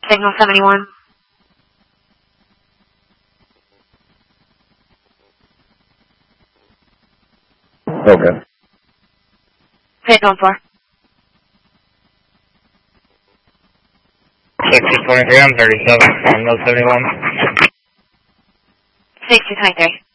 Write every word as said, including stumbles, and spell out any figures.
Signal seventy-one. Okay. Signal four. sixty twenty-three, I'm thirty-seven, Signal seventy-one. sixty twenty-three.